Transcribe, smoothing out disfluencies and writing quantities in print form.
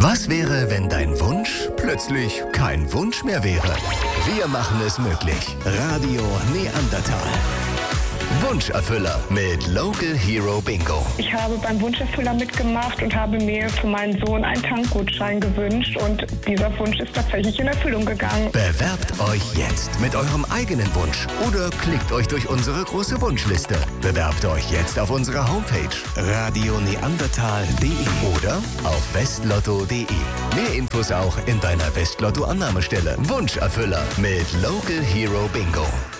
Was wäre, wenn dein Wunsch plötzlich kein Wunsch mehr wäre? Wir machen es möglich. Radio Neandertal. Wunscherfüller mit Local Hero Bingo. Ich habe beim Wunscherfüller mitgemacht und habe mir für meinen Sohn einen Tankgutschein gewünscht und dieser Wunsch ist tatsächlich in Erfüllung gegangen. Bewerbt euch jetzt mit eurem eigenen Wunsch oder klickt euch durch unsere große Wunschliste. Bewerbt euch jetzt auf unserer Homepage radioneandertal.de oder auf westlotto.de. Mehr Infos auch in deiner Westlotto-Annahmestelle. Wunscherfüller mit Local Hero Bingo.